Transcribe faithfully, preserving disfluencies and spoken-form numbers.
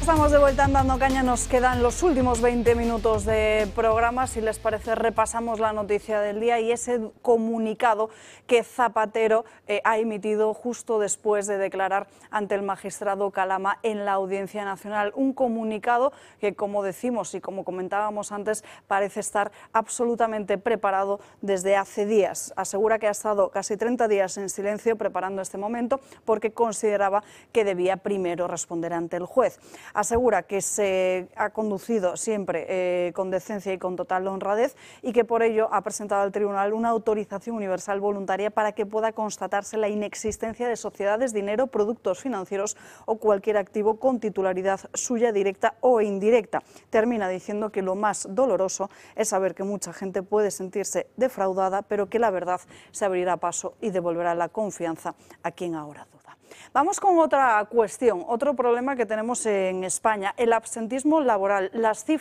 Estamos de vuelta en Dando Caña, nos quedan los últimos veinte minutos de programa. Si les parece, repasamos la noticia del día y ese comunicado que Zapatero eh, ha emitido justo después de declarar ante el magistrado Calama en la Audiencia Nacional. Un comunicado que, como decimos y como comentábamos antes, parece estar absolutamente preparado desde hace días. Asegura que ha estado casi treinta días en silencio preparando este momento porque consideraba que debía primero responder ante el juez. Asegura que se ha conducido siempre eh, con decencia y con total honradez y que por ello ha presentado al tribunal una autorización universal voluntaria para que pueda constatarse la inexistencia de sociedades, dinero, productos financieros o cualquier activo con titularidad suya directa o indirecta. Termina diciendo que lo más doloroso es saber que mucha gente puede sentirse defraudada, pero que la verdad se abrirá paso y devolverá la confianza a quien ahora duda. Vamos con otra cuestión, otro problema que tenemos en España, el absentismo laboral. Las cifras